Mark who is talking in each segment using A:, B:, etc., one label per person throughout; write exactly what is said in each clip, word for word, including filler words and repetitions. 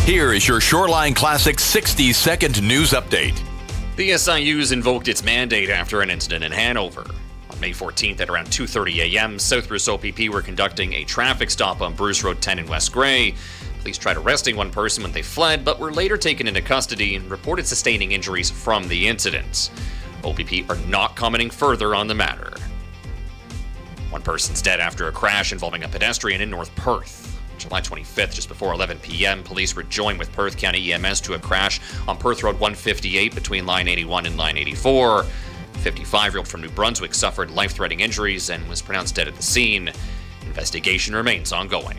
A: Here is your Shoreline Classic sixty second news update.
B: The S I U's invoked its mandate after an incident in Hanover. On May fourteenth at around two thirty a.m., South Bruce O P P were conducting a traffic stop on Bruce Road ten in West Grey. Police tried arresting one person when they fled, but were later taken into custody and reported sustaining injuries from the incident. O P P are not commenting further on the matter. One person's dead after a crash involving a pedestrian in North Perth. On July twenty-fifth, just before eleven p.m., police were joined with Perth County E M S to a crash on Perth Road one fifty-eight between line eighty-one and line eighty-four. A fifty-five-year-old from New Brunswick suffered life-threatening injuries and was pronounced dead at the scene. Investigation remains ongoing.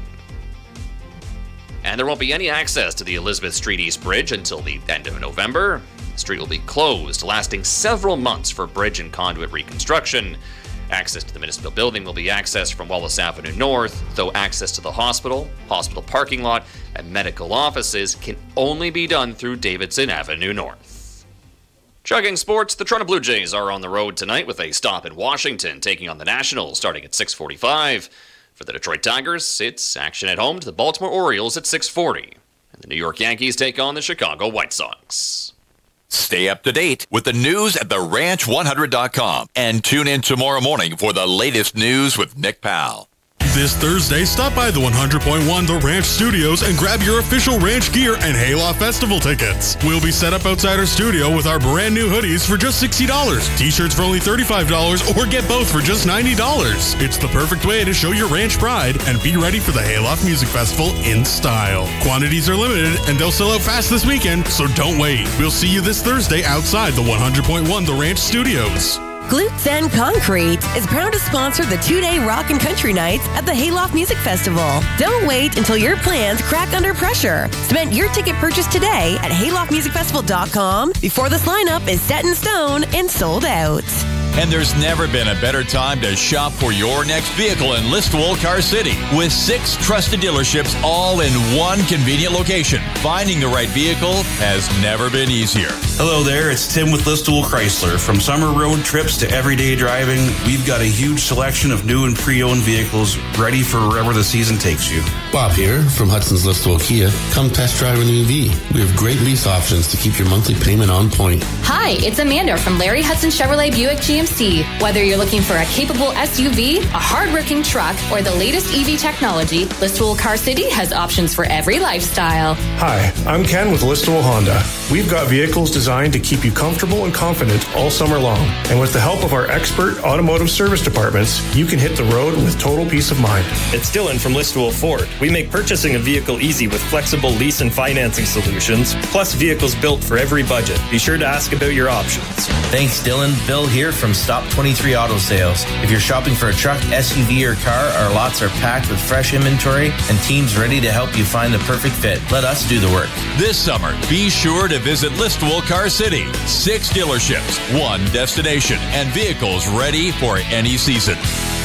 B: And there won't be any access to the Elizabeth Street East Bridge until the end of November. The street will be closed, lasting several months for bridge and conduit reconstruction. Access to the municipal building will be accessed from Wallace Avenue North, though access to the hospital, hospital parking lot, and medical offices can only be done through Davidson Avenue North. Chugging sports, the Toronto Blue Jays are on the road tonight with a stop in Washington, taking on the Nationals starting at six forty-five. For the Detroit Tigers, it's action at home to the Baltimore Orioles at six forty. And the New York Yankees take on the Chicago White Sox.
A: Stay up to date with the news at the ranch one hundred dot com and tune in tomorrow morning for the latest news with Nick Powell.
C: This Thursday, stop by the one hundred point one The Ranch Studios and grab your official ranch gear and Hayloft Festival tickets. We'll be set up outside our studio with our brand new hoodies for just sixty dollars, t-shirts for only thirty-five dollars, or get both for just ninety dollars. It's the perfect way to show your ranch pride and be ready for the Hayloft Music Festival in style. Quantities are limited and they'll sell out fast this weekend, so don't wait. We'll see you this Thursday outside the one hundred point one The Ranch Studios.
D: Glutes and Concrete is proud to sponsor the two-day Rock and Country Nights at the Hayloft Music Festival. Don't wait until your plans crack under pressure. Cement your ticket purchase today at hayloft music festival dot com before this lineup is set in stone and sold out.
A: And there's never been a better time to shop for your next vehicle in Listowel Car City. With six trusted dealerships all in one convenient location, finding the right vehicle has never been easier.
E: Hello there, it's Tim with Listowel Chrysler. From summer road trips to everyday driving, we've got a huge selection of new and pre-owned vehicles ready for wherever the season takes you.
F: Bob here from Hudson's Listowel Kia. Come test drive an E V. We have great lease options to keep your monthly payment on point.
G: Hi, it's Amanda from Larry Hudson Chevrolet Buick G M C. Whether you're looking for a capable S U V, a hard-working truck, or the latest E V technology, Listowel Car City has options for every lifestyle.
H: Hi, I'm Ken with Listowel Honda. We've got vehicles designed to keep you comfortable and confident all summer long. And with the help of our expert automotive service departments, you can hit the road with total peace of mind.
I: It's Dylan from Listowel Ford. We make purchasing a vehicle easy with flexible lease and financing solutions, plus vehicles built for every budget. Be sure to ask about your options.
J: Thanks, Dylan. Bill here from Stop twenty-three Auto Sales. If you're shopping for a truck, S U V, or car, our lots are packed with fresh inventory and teams ready to help you find the perfect fit. Let us do the work.
A: This summer, be sure to visit Listowel Car City. Six dealerships, one destination, and vehicles ready for any season.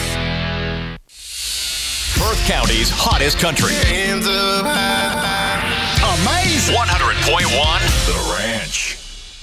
A: Perth County's hottest country. Amazing! one hundred point one The Ranch.